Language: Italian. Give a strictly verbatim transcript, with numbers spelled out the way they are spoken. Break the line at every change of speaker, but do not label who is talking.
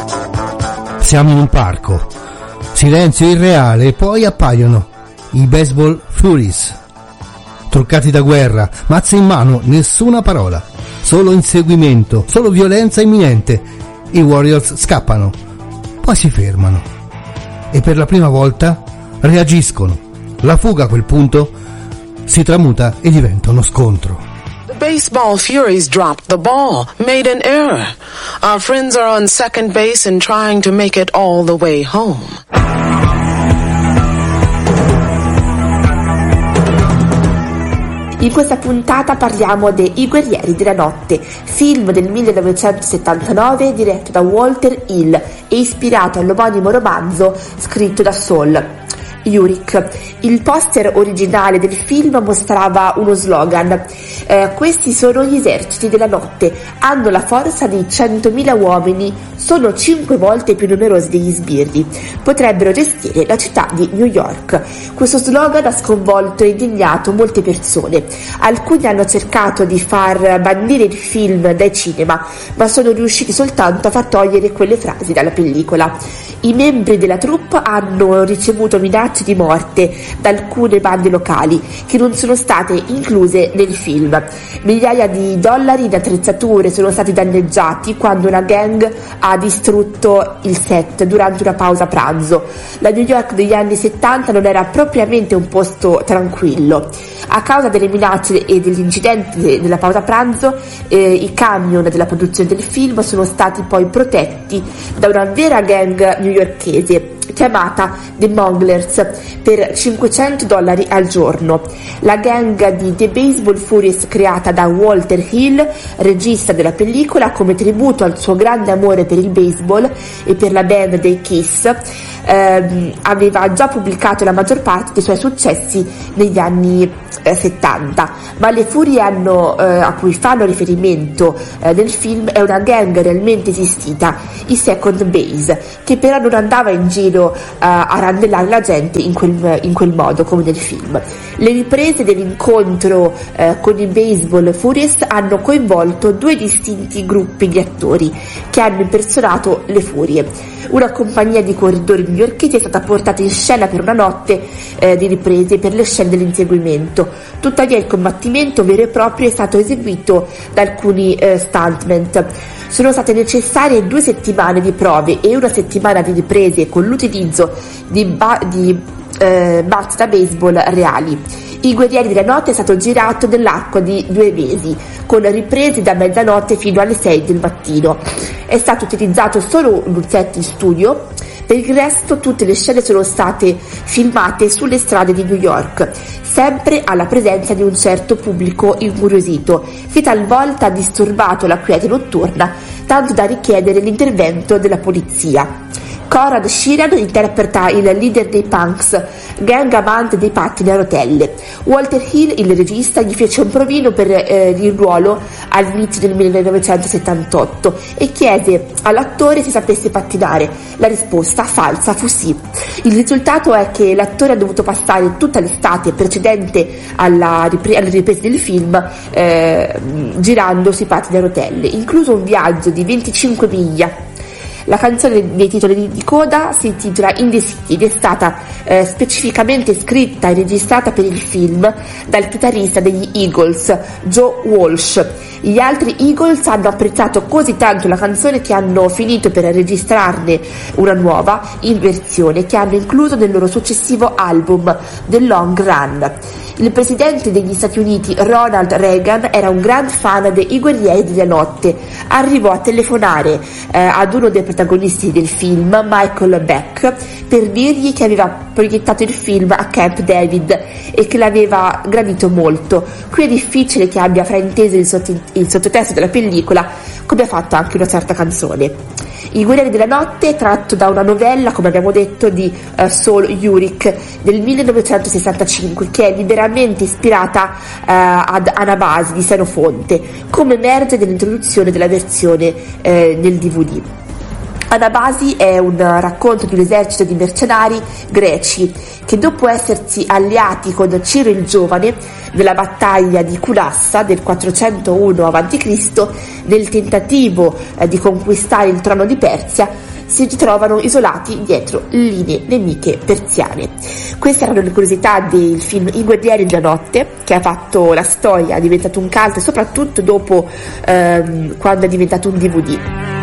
Siamo in un parco, silenzio irreale, e poi appaiono i Baseball Furies, truccati da guerra, mazze in mano, nessuna parola, solo inseguimento, solo violenza imminente. I Warriors scappano, poi si fermano e per la prima volta reagiscono. La fuga a quel punto si tramuta e diventa uno scontro.
Baseball Furies dropped the ball, made an error. Our friends are on second base and trying to make it all the way home.
In questa puntata parliamo de I Guerrieri della Notte, film del millenovecentosettantanove diretto da Walter Hill e ispirato all'omonimo romanzo scritto da Saul Yurik. Il poster originale del film mostrava uno slogan: eh, questi sono gli eserciti della notte, hanno la forza di centomila uomini, sono cinque volte più numerosi degli sbirri, potrebbero gestire la città di New York. Questo slogan ha sconvolto e indignato molte persone. Alcuni hanno cercato di far bandire il film dai cinema, ma sono riusciti soltanto a far togliere quelle frasi dalla pellicola. I membri della troupe hanno ricevuto minacce di morte da alcune bande locali che non sono state incluse nel film. Migliaia di dollari in attrezzature sono stati danneggiati quando una gang ha distrutto il set durante una pausa pranzo. La New York degli anni settanta non era propriamente un posto tranquillo. A causa delle minacce e degli incidenti della pausa pranzo, eh, i camion della produzione del film sono stati poi protetti da una vera gang newyorkese chiamata The Monglers per cinquecento dollari al giorno. La gang di The Baseball Furies, creata da Walter Hill, regista della pellicola, come tributo al suo grande amore per il baseball e per la band dei Kiss, ehm, aveva già pubblicato la maggior parte dei suoi successi negli anni eh, settanta, ma le furie hanno, eh, a cui fanno riferimento eh, nel film è una gang realmente esistita, i Second Base, che però non andava in giro Uh, a randellare la gente in quel, in quel modo come nel film. Le riprese dell'incontro uh, con i Baseball Furies hanno coinvolto due distinti gruppi di attori che hanno impersonato le furie. Una compagnia di corridori newyorkesi è stata portata in scena per una notte uh, di riprese per le scene dell'inseguimento. Tuttavia il combattimento vero e proprio è stato eseguito da alcuni uh, stuntmen. Sono state necessarie due settimane di prove e una settimana di riprese con l'utilizzo di, ba- di eh, bat da baseball reali. I Guerrieri della Notte è stato girato nell'arco di due mesi, con riprese da mezzanotte fino alle sei del mattino. È stato utilizzato solo un set in studio. Per il resto tutte le scene sono state filmate sulle strade di New York, sempre alla presenza di un certo pubblico incuriosito, che talvolta ha disturbato la quiete notturna, tanto da richiedere l'intervento della polizia. Conrad Sheeran interpreta il leader dei punks, gang amante dei pattini a rotelle. Walter Hill, il regista, gli fece un provino per eh, il ruolo all'inizio del millenovecentosettantotto e chiese all'attore se sapesse pattinare. La risposta falsa fu sì. Il risultato è che l'attore ha dovuto passare tutta l'estate precedente alla ripre- alle riprese del film eh, girando sui pattini a rotelle, incluso un viaggio di venticinque miglia. La canzone dei titoli di coda si intitola In the City ed è stata eh, specificamente scritta e registrata per il film dal chitarrista degli Eagles, Joe Walsh. Gli altri Eagles hanno apprezzato così tanto la canzone che hanno finito per registrarne una nuova in versione che hanno incluso nel loro successivo album The Long Run. Il presidente degli Stati Uniti Ronald Reagan era un gran fan dei Guerrieri della Notte. Arrivò a telefonare eh, ad uno dei protagonisti del film, Michael Beck, per dirgli che aveva proiettato il film a Camp David e che l'aveva gradito molto. Qui è difficile che abbia frainteso il, sotto, il sottotesto della pellicola, come ha fatto anche una certa canzone. I Guerrieri della Notte è tratto da una novella, come abbiamo detto, di uh, Saul Yurik del millenovecentosessantacinque, che è liberamente ispirata uh, ad Anabasi di Senofonte, come emerge nell'introduzione della versione uh, nel D V D. Anabasi è un racconto di un esercito di mercenari greci che, dopo essersi alleati con Ciro il Giovane nella battaglia di Culassa del quattrocentouno avanti Cristo, nel tentativo eh, di conquistare il trono di Persia, si ritrovano isolati dietro linee nemiche persiane. Queste erano le curiosità del film I guerrieri della notte, che ha fatto la storia, è diventato un cult soprattutto dopo ehm, quando è diventato un D V D.